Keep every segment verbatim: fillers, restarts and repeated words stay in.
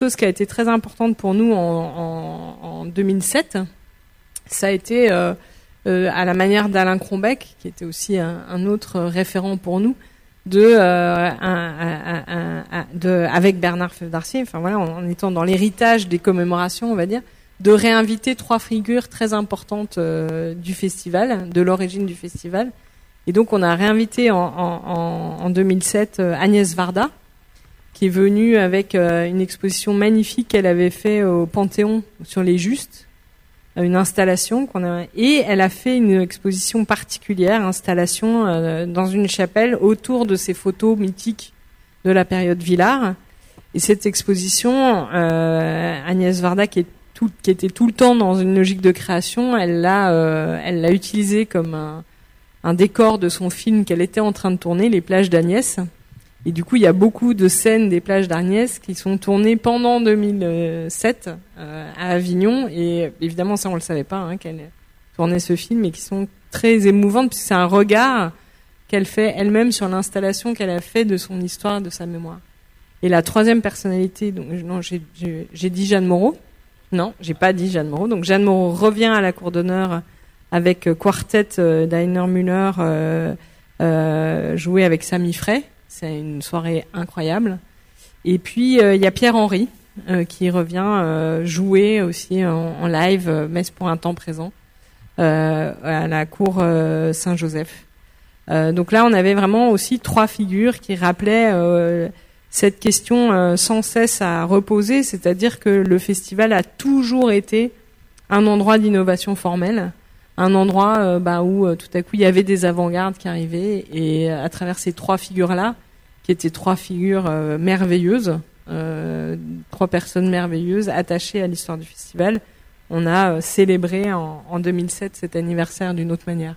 chose qui a été très importante pour nous en, en, en deux mille sept, ça a été euh, euh, à la manière d'Alain Crombec, qui était aussi un, un autre référent pour nous, de, euh, un, un, un, un, de avec Bernard Fèvre-Darcier, enfin voilà, en, en étant dans l'héritage des commémorations, on va dire, de réinviter trois figures très importantes euh, du festival, de l'origine du festival. Et donc on a réinvité en, en, en deux mille sept euh, Agnès Varda, qui est venue avec euh, une exposition magnifique qu'elle avait fait au Panthéon sur les Justes, une installation qu'on a, et elle a fait une exposition particulière, installation euh, dans une chapelle autour de ces photos mythiques de la période Villars. Et cette exposition, euh, Agnès Varda, qui est tout, qui était tout le temps dans une logique de création, elle l'a, euh, elle l'a utilisé comme un, un décor de son film qu'elle était en train de tourner, Les plages d'Agnès. Et du coup, il y a beaucoup de scènes des plages d'Agnès qui sont tournées pendant deux mille sept euh, à Avignon. Et évidemment, ça, on le savait pas, hein, qu'elle tournait ce film, et qui sont très émouvantes, puisque c'est un regard qu'elle fait elle-même sur l'installation qu'elle a fait de son histoire, de sa mémoire. Et la troisième personnalité, donc non, j'ai, j'ai, j'ai dit Jeanne Moreau. Non, j'ai pas dit Jeanne Moreau. Donc Jeanne Moreau revient à la cour d'honneur avec Quartet euh, d'Heiner Müller, euh, euh, joué avec Samy Frey. C'est une soirée incroyable. Et puis il euh, y a Pierre-Henry euh, qui revient euh, jouer aussi en, en live, euh, messe pour un temps présent, euh, à la cour euh, Saint-Joseph. Euh, donc là, on avait vraiment aussi trois figures qui rappelaient euh, cette question euh, sans cesse à reposer, c'est-à-dire que le festival a toujours été un endroit d'innovation formelle, un endroit euh, bah, où euh, tout à coup il y avait des avant-gardes qui arrivaient, et à travers ces trois figures-là, qui étaient trois figures euh, merveilleuses, euh, trois personnes merveilleuses attachées à l'histoire du festival, on a euh, célébré en, en deux mille sept cet anniversaire d'une autre manière.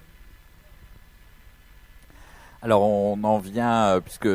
Alors on en vient, euh, puisque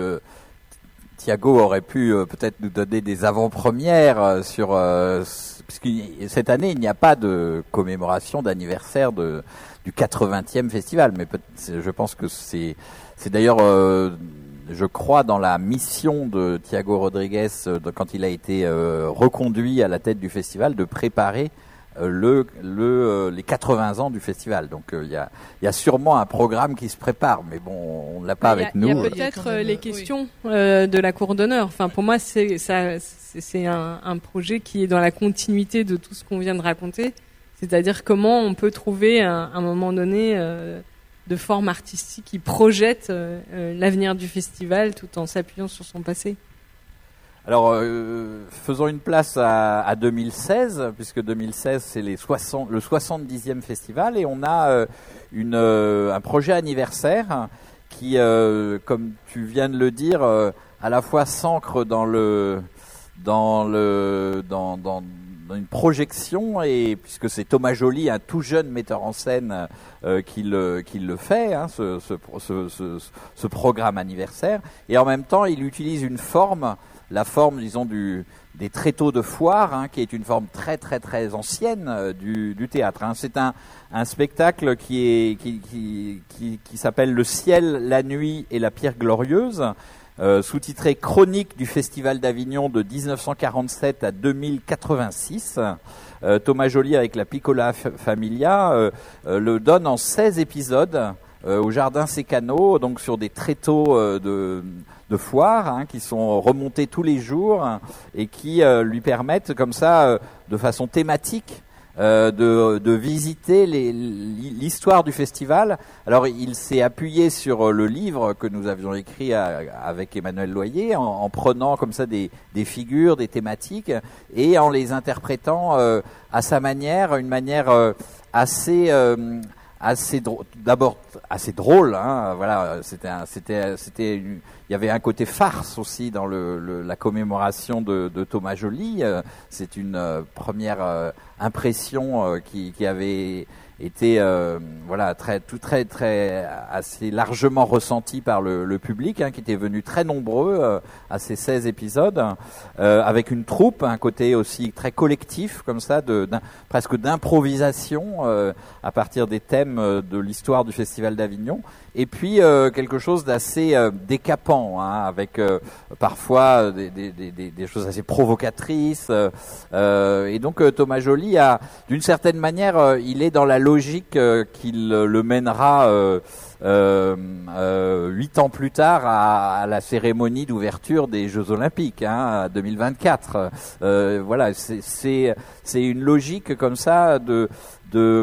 Thiago aurait pu euh, peut-être nous donner des avant-premières euh, sur... Euh, puisque cette année, il n'y a pas de commémoration d'anniversaire de, du quatre-vingtième festival, mais peut, je pense que c'est, c'est d'ailleurs, euh, je crois, dans la mission de Thiago Rodriguez, de, quand il a été euh, reconduit à la tête du festival, de préparer euh, le, le, euh, les quatre-vingts ans du festival. Donc il euh, y, a, y a sûrement un programme qui se prépare, mais bon, on ne l'a pas avec nous. Il y a peut-être euh, les questions oui. euh, de la cour d'honneur. Enfin, pour moi, c'est ça. C'est un, un projet qui est dans la continuité de tout ce qu'on vient de raconter, c'est-à-dire comment on peut trouver à un, un moment donné euh, de formes artistiques qui projettent euh, euh, l'avenir du festival tout en s'appuyant sur son passé. Alors, euh, faisons une place à, à deux mille seize, puisque deux mille seize c'est les soixante, le soixante-dixième festival, et on a euh, une, euh, un projet anniversaire qui, euh, comme tu viens de le dire, euh, à la fois s'ancre dans le dans le dans, dans, dans une projection, et puisque c'est Thomas Joly, un tout jeune metteur en scène, euh, qui le qui le fait, hein, ce, ce, ce, ce, ce programme anniversaire, et en même temps il utilise une forme, la forme, disons, du des tréteaux de foire, hein, qui est une forme très très très ancienne euh, du, du théâtre. Hein. C'est un un spectacle qui est qui qui qui, qui s'appelle Le ciel, la nuit et la pierre glorieuse. Euh, sous-titré Chronique du Festival d'Avignon de dix-neuf cent quarante-sept à deux mille quatre-vingt-six. Euh, Thomas Joly, avec la Piccola Familia, euh, euh, le donne en seize épisodes euh, au Jardin Sécano, donc sur des tréteaux euh, de, de foire, hein, qui sont remontés tous les jours, hein, et qui euh, lui permettent comme ça, euh, de façon thématique, Euh, de, de visiter les, l'histoire du festival. Alors, il s'est appuyé sur le livre que nous avions écrit à, avec Emmanuel Loyer, en, en prenant comme ça des, des figures, des thématiques, et en les interprétant euh, à sa manière, une manière euh, assez, euh, assez drôle, d'abord assez drôle. Hein, voilà, c'était, un, c'était, c'était, une, il y avait un côté farce aussi dans le, le, la commémoration de, de Thomas Joly. Euh, c'est une euh, première euh, impression euh, qui, qui avait été euh, voilà très tout très très assez largement ressenti par le, le public, hein, qui était venu très nombreux euh, à ces seize épisodes, euh, avec une troupe, un côté aussi très collectif comme ça, de d'un, presque d'improvisation euh, à partir des thèmes de l'histoire du Festival d'Avignon, et puis euh, quelque chose d'assez euh, décapant, hein, avec euh, parfois des, des, des, des choses assez provocatrices, euh, euh, et donc euh, Thomas Joly a, d'une certaine manière, euh, il est dans la logique euh, qu'il euh, le mènera euh, euh, euh, huit ans plus tard à, à la cérémonie d'ouverture des Jeux Olympiques, hein, à deux mille vingt-quatre. Euh, voilà, c'est, c'est c'est une logique comme ça de de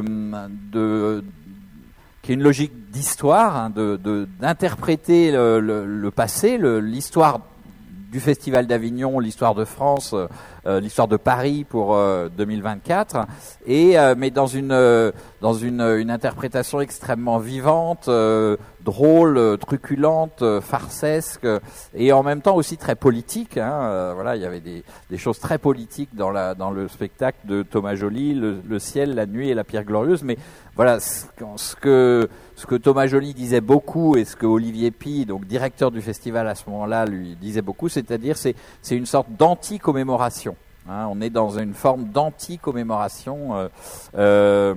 de qui est une logique d'histoire, hein, de, de d'interpréter le, le, le passé, le, l'histoire du Festival d'Avignon, l'histoire de France, euh, l'histoire de Paris pour euh, deux mille vingt-quatre, et euh, mais dans une euh, dans une une interprétation extrêmement vivante, euh, drôle, truculente, farcesque, et en même temps aussi très politique, hein. Euh, voilà, il y avait des des choses très politiques dans la dans le spectacle de Thomas Joly, le, le ciel, la nuit et la pierre glorieuse. Mais voilà, ce que ce que Thomas Joly disait beaucoup, et ce que Olivier Py, donc directeur du festival à ce moment-là, lui disait beaucoup, c'est-à-dire c'est c'est une sorte d'anti-commémoration. Hein, on est dans une forme d'anti-commémoration, euh, euh,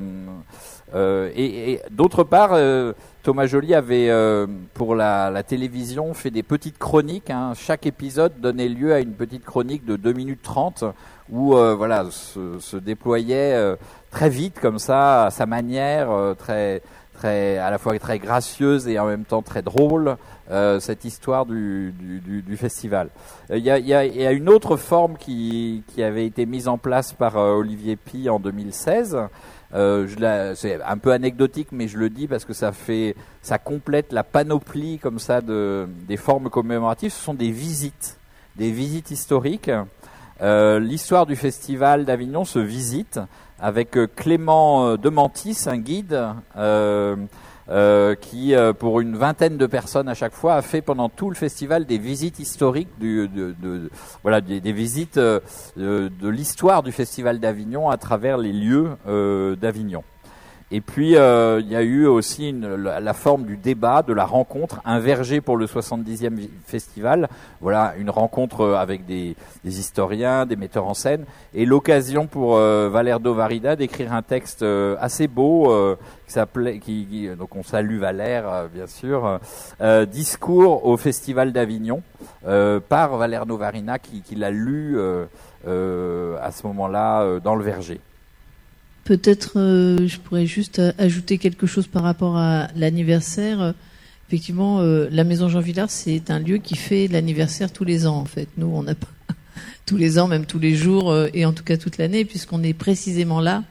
euh, et, et d'autre part, euh, Thomas Joly avait euh, pour la, la télévision fait des petites chroniques, hein. Chaque épisode donnait lieu à une petite chronique de deux minutes trente où euh, voilà se, se déployait euh, très vite comme ça, à sa manière, euh, très très à la fois très gracieuse et en même temps très drôle, euh, cette histoire du, du, du, du festival. Il y a, il y a, il y a une autre forme qui, qui avait été mise en place par euh, Olivier Py en deux mille seize. Euh, je la, c'est un peu anecdotique, mais je le dis parce que ça fait, ça complète la panoplie comme ça de des formes commémoratives. Ce sont des visites, des visites historiques. Euh, l'histoire du Festival d'Avignon se visite avec Clément Dementis, un guide euh, euh, qui, euh, pour une vingtaine de personnes à chaque fois, a fait pendant tout le festival des visites historiques, du, de, de, voilà, des, des visites euh, de, de l'histoire du Festival d'Avignon à travers les lieux euh, d'Avignon. Et puis, euh, il y a eu aussi une, la, la forme du débat, de la rencontre, un verger pour le soixante-dixième festival. Voilà, une rencontre avec des, des historiens, des metteurs en scène, et l'occasion pour euh, Valère Dovarida d'écrire un texte euh, assez beau euh, qui s'appelait, qui, qui, donc on salue Valère, euh, bien sûr, euh, Discours au Festival d'Avignon, euh, par Valère Dovarida, qui, qui l'a lu euh, euh, à ce moment-là euh, dans le verger. Peut-être euh, je pourrais juste ajouter quelque chose par rapport à l'anniversaire. Euh, effectivement, euh, la Maison Jean Vilar, c'est un lieu qui fait l'anniversaire tous les ans, en fait. Nous, on n'a pas tous les ans, même tous les jours, euh, et en tout cas toute l'année, puisqu'on est précisément là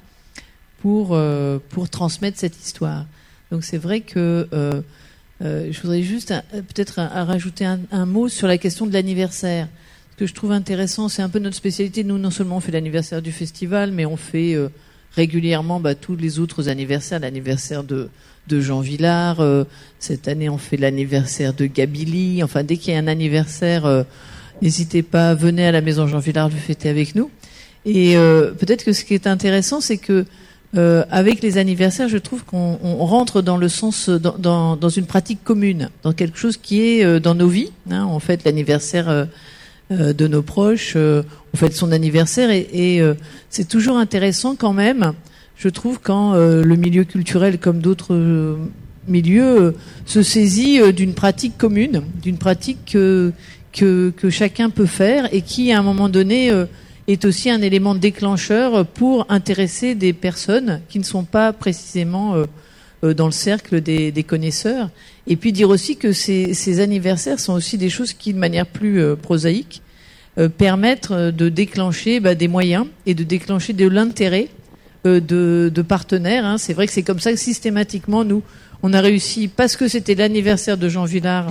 pour euh, pour transmettre cette histoire. Donc c'est vrai que euh, euh, je voudrais juste un, peut-être un, un, rajouter un, un mot sur la question de l'anniversaire. Ce que je trouve intéressant, c'est un peu notre spécialité. Nous, non seulement on fait l'anniversaire du festival, mais on fait euh, régulièrement bah, tous les autres anniversaires, l'anniversaire de, de Jean Vilar, euh, cette année on fait l'anniversaire de Gabili, enfin dès qu'il y a un anniversaire, euh, n'hésitez pas, venez à la Maison Jean Vilar le fêter avec nous. Et euh, peut-être que ce qui est intéressant, c'est que euh, avec les anniversaires, je trouve qu'on on rentre dans le sens, dans, dans, dans une pratique commune, dans quelque chose qui est euh, dans nos vies, hein, on fête l'anniversaire euh, euh, de nos proches, euh, on fête son anniversaire, et, et euh, c'est toujours intéressant quand même, je trouve, quand euh, le milieu culturel, comme d'autres euh, milieux, euh, se saisit euh, d'une pratique commune, d'une pratique euh, que, que chacun peut faire, et qui, à un moment donné, euh, est aussi un élément déclencheur pour intéresser des personnes qui ne sont pas précisément euh, euh, dans le cercle des, des connaisseurs. Et puis dire aussi que ces, ces anniversaires sont aussi des choses qui, de manière plus euh, prosaïque, euh, permettent de déclencher bah, des moyens et de déclencher de l'intérêt euh, de, de partenaires. Hein. C'est vrai que c'est comme ça que systématiquement, nous, on a réussi, parce que c'était l'anniversaire de Jean Vilar,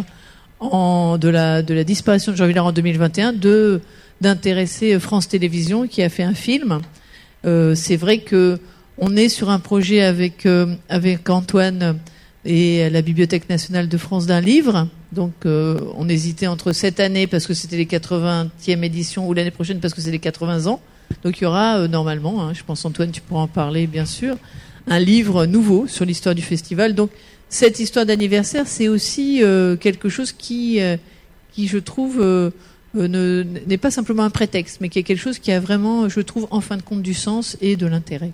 en, de, la, de la disparition de Jean Vilar en deux mille vingt et un, de d'intéresser France Télévisions, qui a fait un film. Euh, c'est vrai que on est sur un projet avec euh, avec Antoine et la Bibliothèque nationale de France d'un livre. Donc euh, on hésitait entre cette année parce que c'était les quatre-vingtième édition ou l'année prochaine parce que c'est les quatre-vingts ans Donc il y aura euh, normalement, hein, je pense Antoine, tu pourras en parler bien sûr, un livre nouveau sur l'histoire du festival. Donc cette histoire d'anniversaire, c'est aussi euh, quelque chose qui, euh, qui je trouve, euh, euh, ne, n'est pas simplement un prétexte, mais qui est quelque chose qui a vraiment, je trouve, en fin de compte, du sens et de l'intérêt.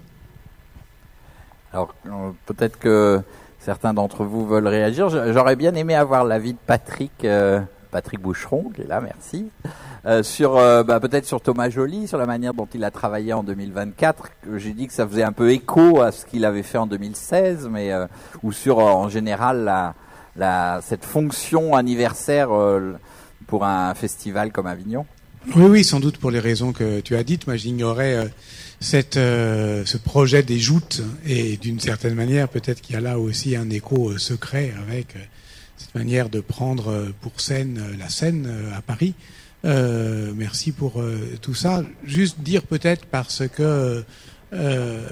Alors euh, peut-être que certains d'entre vous veulent réagir. J'aurais bien aimé avoir l'avis de Patrick, euh, Patrick Boucheron, qui est là, merci, euh, sur euh, bah, peut-être sur Thomas Joly, sur la manière dont il a travaillé en deux mille vingt-quatre. J'ai dit que ça faisait un peu écho à ce qu'il avait fait en deux mille seize, mais euh, ou sur euh, en général la, la, cette fonction anniversaire euh, pour un festival comme Avignon. Oui, oui, sans doute pour les raisons que tu as dites. Moi, j'ignorais euh, cette, euh, ce projet des joutes, et d'une certaine manière, peut-être qu'il y a là aussi un écho euh, secret avec euh, cette manière de prendre euh, pour scène euh, la scène euh, à Paris. Euh, merci pour euh, tout ça. Juste dire peut-être parce que euh,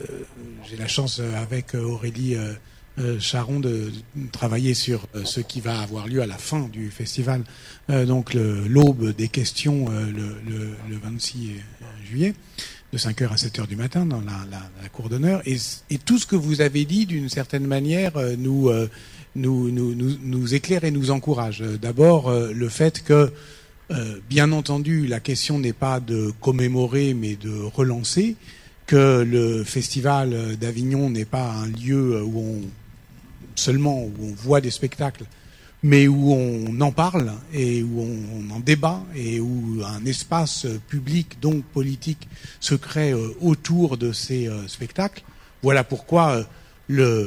j'ai la chance euh, avec Aurélie euh, Euh, Charon de, de travailler sur euh, ce qui va avoir lieu à la fin du festival, euh, donc le, l'aube des questions euh, le, le, le vingt-six juillet, de cinq heures à sept heures du matin dans la, la, la cour d'honneur. Et, et tout ce que vous avez dit, d'une certaine manière, euh, nous, euh, nous, nous, nous, nous éclaire et nous encourage. D'abord, euh, le fait que, euh, bien entendu, la question n'est pas de commémorer, mais de relancer, que le festival d'Avignon n'est pas un lieu où on seulement où on voit des spectacles, mais où on en parle et où on en débat et où un espace public, donc politique, se crée autour de ces spectacles. Voilà pourquoi le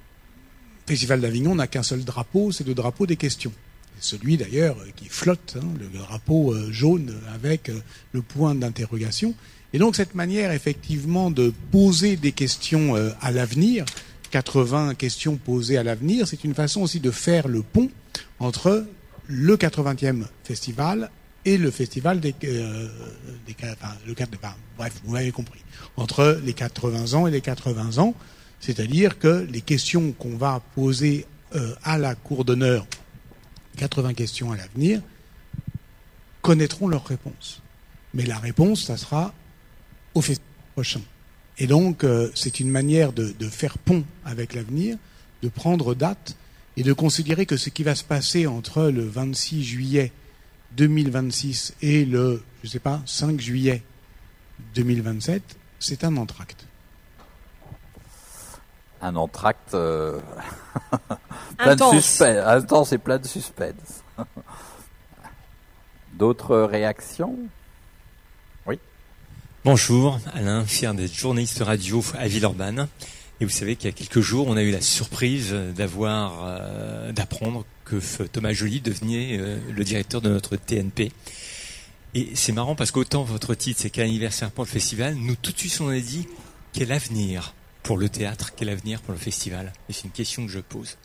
Festival d'Avignon n'a qu'un seul drapeau, c'est le drapeau des questions. Celui d'ailleurs qui flotte, hein, le drapeau jaune avec le point d'interrogation. Et donc cette manière effectivement de poser des questions à l'avenir, quatre-vingts questions posées à l'avenir, c'est une façon aussi de faire le pont entre le quatre-vingtième festival et le festival des, euh, des enfin, le quatre, enfin, bref, vous m'avez compris, entre les quatre-vingts ans et les quatre-vingts ans, c'est-à-dire que les questions qu'on va poser euh, à la cour d'honneur, quatre-vingts questions à l'avenir, connaîtront leurs réponses. Mais la réponse, ça sera au festival prochain. Et donc, euh, c'est une manière de, de faire pont avec l'avenir, de prendre date et de considérer que ce qui va se passer entre le vingt-six juillet deux mille vingt-six et le, je sais pas, cinq juillet deux mille vingt-sept, c'est un entracte. Un entracte euh... plein de suspense. Intense et plein de suspense. D'autres réactions ? Oui. Bonjour, Alain, fier d'être journaliste radio à Villeurbanne. Et vous savez qu'il y a quelques jours, on a eu la surprise d'avoir, euh, d'apprendre que Thomas Joly devenait euh, le directeur de notre T N P. Et c'est marrant parce qu'autant votre titre, c'est quel anniversaire pour le festival, nous tout de suite on a dit quel avenir pour le théâtre, quel avenir pour le festival. Et c'est une question que je pose.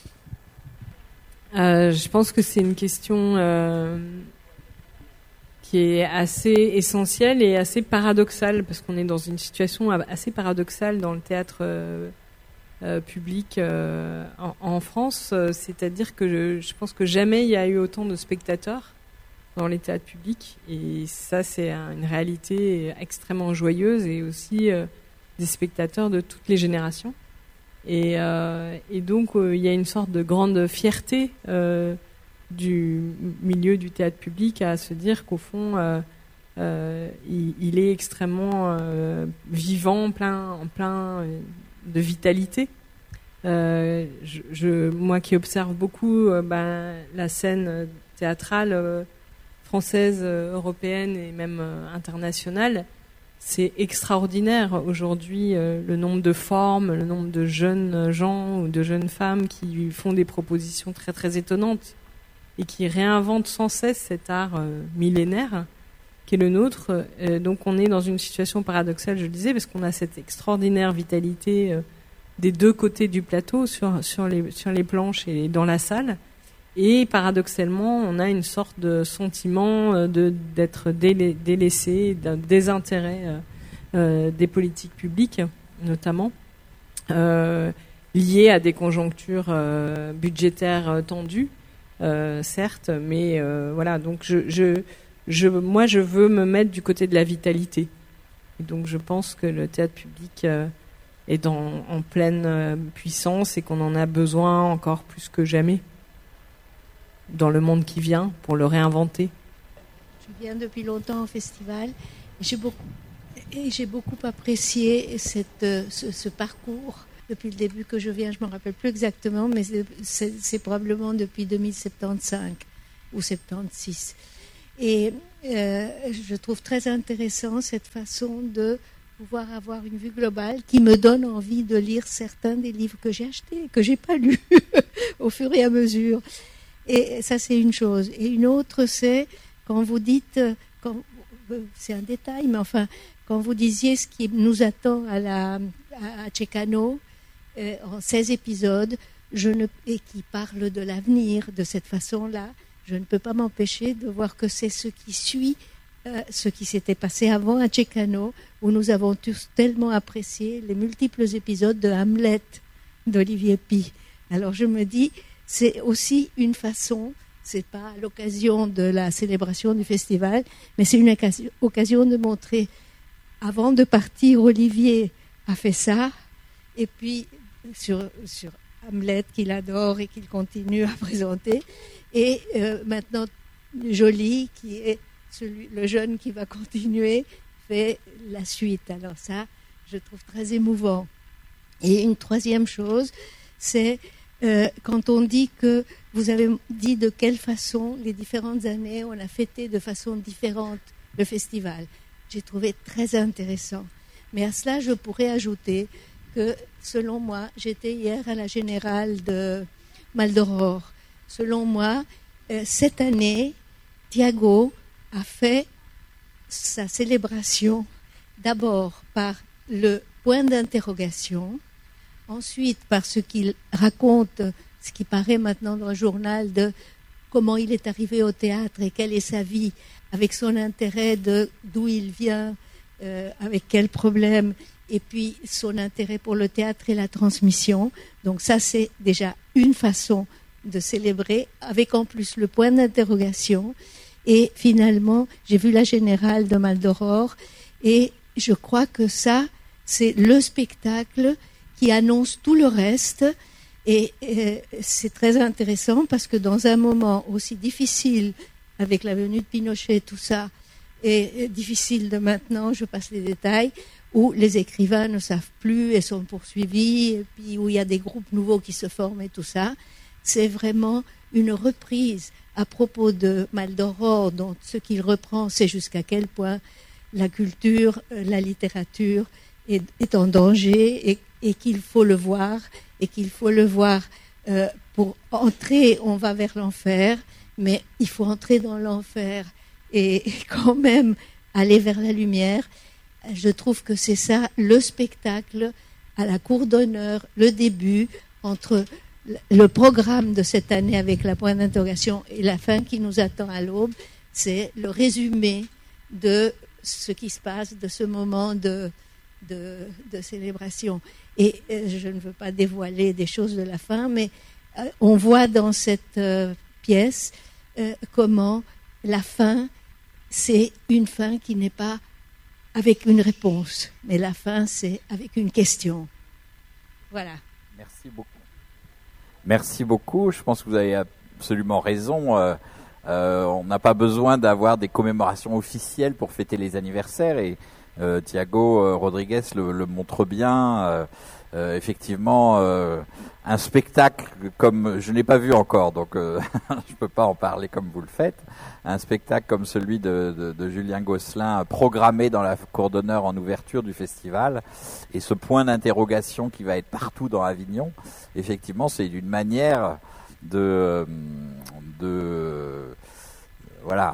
Euh, je pense que c'est une question euh, qui est assez essentielle et assez paradoxale, parce qu'on est dans une situation assez paradoxale dans le théâtre euh, euh, public euh, en, en France. C'est-à-dire que je, je pense que jamais il y a eu autant de spectateurs dans les théâtres publics, et ça c'est un, une réalité extrêmement joyeuse, et aussi euh, des spectateurs de toutes les générations. Et, euh, et donc euh, il y a une sorte de grande fierté euh, du milieu du théâtre public à se dire qu'au fond euh, euh, il, il est extrêmement euh, vivant, plein, en plein de vitalité. Euh, je, je, moi qui observe beaucoup euh, ben, la scène théâtrale euh, française, euh, européenne et même euh, internationale, c'est extraordinaire aujourd'hui euh, le nombre de formes, le nombre de jeunes gens ou de jeunes femmes qui font des propositions très très étonnantes et qui réinventent sans cesse cet art euh, millénaire qui est le nôtre. Euh, donc on est dans une situation paradoxale, je le disais, parce qu'on a cette extraordinaire vitalité euh, des deux côtés du plateau, sur, sur, les, sur les planches et dans la salle. Et paradoxalement, on a une sorte de sentiment de, d'être délai, délaissé, d'un désintérêt euh, euh, des politiques publiques, notamment, euh, liées à des conjonctures euh, budgétaires tendues, euh, certes, mais euh, voilà. Donc, je, je, je, moi, je veux me mettre du côté de la vitalité. Et donc je pense que le théâtre public euh, est dans, en pleine euh, puissance et qu'on en a besoin encore plus que jamais dans le monde qui vient pour le réinventer. Je viens depuis longtemps au festival et j'ai beaucoup, et j'ai beaucoup apprécié cette, ce, ce parcours depuis le début que je viens. Je ne me rappelle plus exactement, mais c'est, c'est, c'est probablement depuis deux mille soixante-quinze ou soixante-seize. Et euh, je trouve très intéressant cette façon de pouvoir avoir une vue globale qui me donne envie de lire certains des livres que j'ai achetés, que je n'ai pas lus au fur et à mesure. Et ça, c'est une chose. Et une autre, c'est quand vous dites, quand, c'est un détail, mais enfin, quand vous disiez ce qui nous attend à, la, à Ceccano, euh, en seize épisodes, je ne, et qui parle de l'avenir de cette façon-là, je ne peux pas m'empêcher de voir que c'est ce qui suit euh, ce qui s'était passé avant à Ceccano, où nous avons tous tellement apprécié les multiples épisodes de Hamlet d'Olivier Py. Alors je me dis, c'est aussi une façon, c'est pas à l'occasion de la célébration du festival, mais c'est une occasion de montrer, avant de partir, Olivier a fait ça, et puis sur, sur Hamlet qu'il adore et qu'il continue à présenter, et euh, maintenant Joly, qui est celui, le jeune qui va continuer, fait la suite. Alors ça, je trouve très émouvant. Et une troisième chose, c'est euh, quand on dit que, vous avez dit de quelle façon, les différentes années, on a fêté de façon différente le festival. J'ai trouvé très intéressant. Mais à cela, je pourrais ajouter que, selon moi, j'étais hier à la Générale de Maldoror. Selon moi, euh, cette année, Thiago a fait sa célébration d'abord par le point d'interrogation, ensuite par ce qu'il raconte, ce qui paraît maintenant dans le journal, de comment il est arrivé au théâtre et quelle est sa vie, avec son intérêt de d'où il vient, euh, avec quels problèmes, et puis son intérêt pour le théâtre et la transmission. Donc ça, c'est déjà une façon de célébrer, avec en plus le point d'interrogation. Et finalement, j'ai vu la Générale de Maldoror, et je crois que ça, c'est le spectacle qui annonce tout le reste. Et, et c'est très intéressant parce que dans un moment aussi difficile, avec la venue de Pinochet, tout ça, et, et difficile de maintenant, je passe les détails, où les écrivains ne savent plus et sont poursuivis, et puis où il y a des groupes nouveaux qui se forment et tout ça, c'est vraiment une reprise à propos de Maldoror, dont ce qu'il reprend, c'est jusqu'à quel point la culture, la littérature est, est en danger, et, et qu'il faut le voir, et qu'il faut le voir euh, pour entrer, on va vers l'enfer, mais il faut entrer dans l'enfer et, et quand même aller vers la lumière. Je trouve que c'est ça le spectacle à la cour d'honneur, le début entre le programme de cette année avec la point d'interrogation et la fin qui nous attend à l'aube. C'est le résumé de ce qui se passe, de ce moment de, de, de célébration. Et euh, je ne veux pas dévoiler des choses de la fin, mais euh, on voit dans cette euh, pièce euh, comment la fin, c'est une fin qui n'est pas avec une réponse, mais la fin, c'est avec une question. Voilà. Merci beaucoup. Merci beaucoup. Je pense que vous avez absolument raison. Euh, euh, on n'a pas besoin d'avoir des commémorations officielles pour fêter les anniversaires. Et euh, Thiago euh, Rodriguez le, le montre bien. Euh, euh, effectivement, euh, un spectacle comme je n'ai pas vu encore, donc euh, je peux pas en parler comme vous le faites. Un spectacle comme celui de, de, de Julien Gosselin, programmé dans la cour d'honneur en ouverture du festival, et ce point d'interrogation qui va être partout dans Avignon. Effectivement, c'est une manière de, de voilà,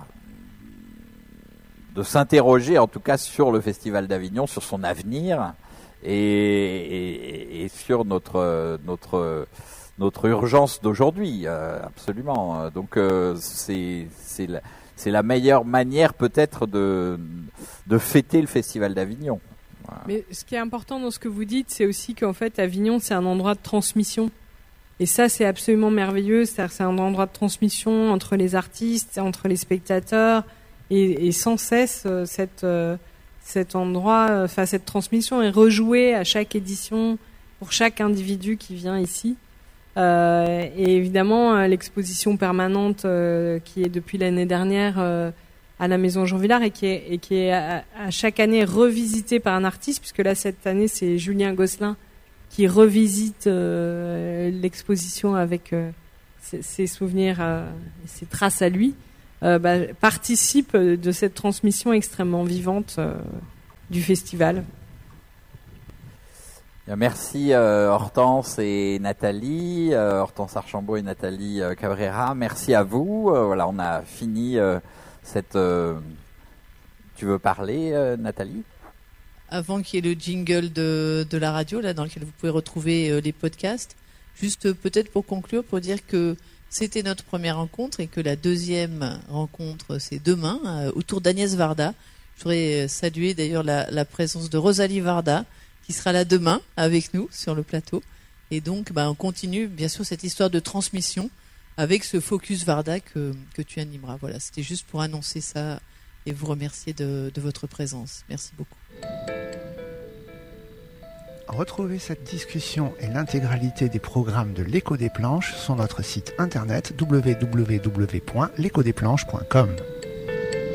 de s'interroger, en tout cas, sur le Festival d'Avignon, sur son avenir. Et, et, et sur notre notre notre urgence d'aujourd'hui, euh, absolument. Donc euh, c'est c'est la, c'est la meilleure manière peut-être de de fêter le Festival d'Avignon. Voilà. Mais ce qui est important dans ce que vous dites, c'est aussi qu'en fait Avignon, c'est un endroit de transmission. Et ça, c'est absolument merveilleux. C'est-à-dire, c'est un endroit de transmission entre les artistes, entre les spectateurs, et, et sans cesse euh, cette euh, cet endroit, enfin cette transmission est rejouée à chaque édition pour chaque individu qui vient ici. Euh, et évidemment, l'exposition permanente euh, qui est depuis l'année dernière euh, à la Maison Jean Vilar et qui est, et qui est à, à chaque année revisitée par un artiste, puisque là cette année c'est Julien Gosselin qui revisite euh, l'exposition avec euh, ses, ses souvenirs, euh, ses traces à lui, euh, bah, participe de cette transmission extrêmement vivante euh, du festival. Merci euh, Hortense et Nathalie, euh, Hortense Archambault et Nathalie euh, Cabrera. Merci à vous. Euh, voilà, on a fini euh, cette. Euh... Tu veux parler, euh, Nathalie ? Avant qu'il y ait le jingle de, de la radio, là, dans lequel vous pouvez retrouver euh, les podcasts, juste euh, peut-être pour conclure, pour dire que c'était notre première rencontre et que la deuxième rencontre, c'est demain, euh, autour d'Agnès Varda. Je voudrais euh, saluer d'ailleurs la, la présence de Rosalie Varda, qui sera là demain avec nous sur le plateau. Et donc, bah, on continue, bien sûr, cette histoire de transmission avec ce Focus Varda que, que tu animeras. Voilà, c'était juste pour annoncer ça et vous remercier de, de votre présence. Merci beaucoup. Retrouvez cette discussion et l'intégralité des programmes de l'Écho des Planches sur notre site internet w w w point l'écho des planches point com.